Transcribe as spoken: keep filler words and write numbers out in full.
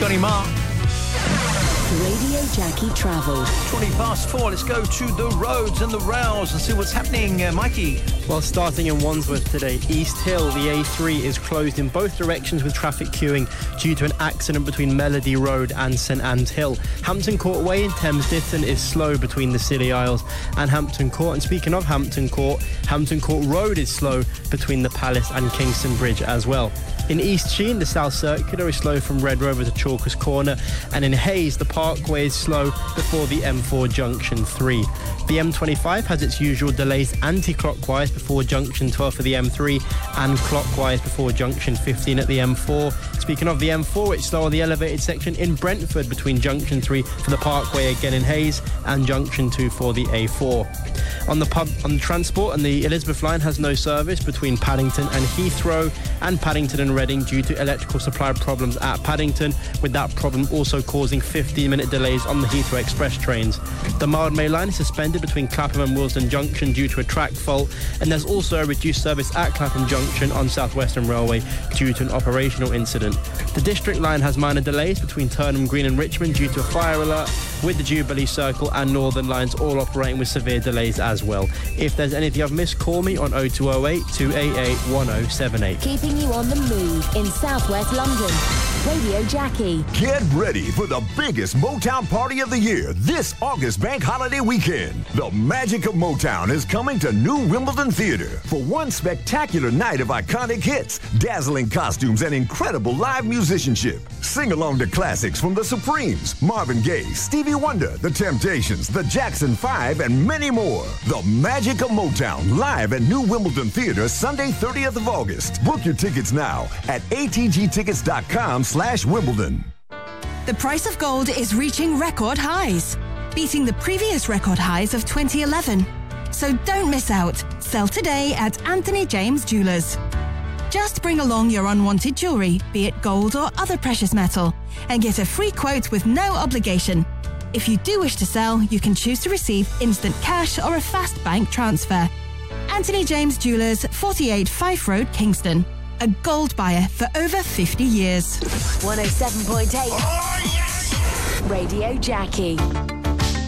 Johnny Marr. Radio Jackie Travel. twenty past four, let's go to the roads and the rails and see what's happening. Uh, Mikey. Well, starting in Wandsworth today, East Hill, the A three is closed in both directions with traffic queuing due to an accident between Melody Road and St Anne's Hill. Hampton Court Way in Thames Ditton is slow between the Scilly Isles and Hampton Court. And speaking of Hampton Court, Hampton Court Road is slow between the Palace and Kingston Bridge as well. In East Sheen, the South Circular is slow from Red Rover to Chalkers Corner, and in Hayes, the Parkway is slow before the M four Junction three. The M twenty-five has its usual delays anti-clockwise before Junction twelve for the M three and clockwise before Junction fifteen at the M four. Speaking of the M four, it's slow on the elevated section in Brentford between Junction three for the Parkway again in Hayes and Junction two for the A four. On the pub, on the transport, and the Elizabeth line has no service between Paddington and Heathrow and Paddington and Reading due to electrical supply problems at Paddington, with that problem also causing fifteen minute delays on the Heathrow Express trains. The Mildmay line is suspended between Clapham and Willesden Junction due to a track fault, and there's also a reduced service at Clapham Junction on South Western Railway due to an operational incident. The District line has minor delays between Turnham Green and Richmond due to a fire alert, with the Jubilee Circle and Northern lines all operating with severe delays as well. If there's anything I've missed, call me on oh two oh eight, two eight eight, one oh seven eight. Keeping you on the move in southwest London. Radio Jackie. Get ready for the biggest Motown party of the year this August bank holiday weekend. The magic of Motown is coming to New Wimbledon Theatre for one spectacular night of iconic hits, dazzling costumes, and incredible live musicianship. Sing along to classics from the Supremes, Marvin Gaye, Stevie Wonder, The Temptations, the Jackson Five, and many more. The magic of Motown live at New Wimbledon Theatre Sunday, thirtieth of August. Book your tickets now at a t g tickets dot com slash Wimbledon. The price of gold is reaching record highs, beating the previous record highs of twenty eleven. So don't miss out. Sell today at Anthony James Jewelers. Just bring along your unwanted jewellery, be it gold or other precious metal, and get a free quote with no obligation. If you do wish to sell, you can choose to receive instant cash or a fast bank transfer. Anthony James Jewelers, forty-eight Fife Road, Kingston. A gold buyer for over fifty years. one oh seven point eight. Oh, yes! Radio Jackie.